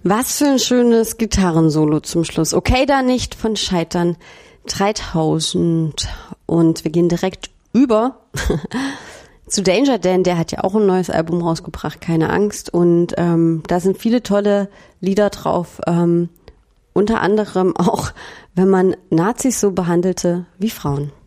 Was für ein schönes Gitarrensolo zum Schluss. Okay, da nicht von Scheitern 3000. Und wir gehen direkt über zu Danger Dan. Der hat ja auch ein neues Album rausgebracht, keine Angst. Und da sind viele tolle Lieder drauf. Unter anderem auch, wenn man Nazis so behandelte wie Frauen.